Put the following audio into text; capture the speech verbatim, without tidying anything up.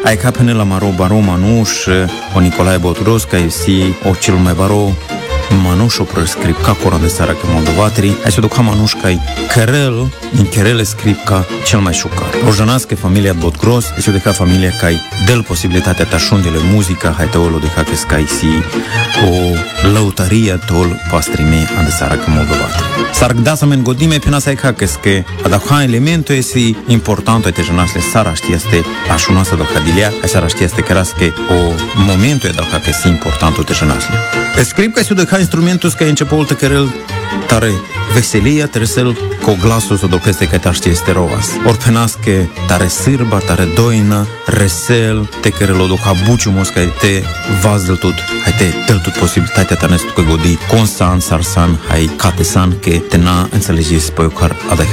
Ai kapene la maro baro manuš, o Nicolae Botrodovskaj si o čilme baro Manušo preskripka Coran de Saracă Moldovatri, ai se duca Manuškaj Kerel, in Kerele skripka cel mai šukar. Rožanatske familija Botgros, ai se duca familija kaj del posibilitatea ta šundile muzika, hai te olo duca kes kaj si o lăutaria tol pastrime an de Saracă Moldovatri. Sark dasamen godime pena sai ka kes ke adakha elemento esi importanto te janasle Sara știeste așunasa do Cadilia, ai Sara știeste keraske o momento e adakha kes importanto te janasle. Skripka se duca instrumentus ca început te kerel tare veselia tresel co glasul so dokeste ca ta știeste rovas. Or penaske tare sirba, tare doina, resel, te kerelo doca buciumos ca te vazdel tot, hai te tel tot posibilitatea ta nestu că godi consan sarsan hai catesan ke te na înțelegeți pe ocar